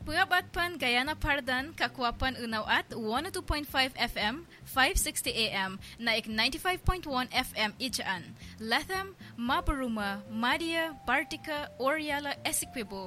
Puyabat pan Gayana Pardan Kakuapan Unawat 102.5 FM 560 AM naik 95.1 FM Ijaan Latham Mabaruma Madia Bartika Oriala Essequibo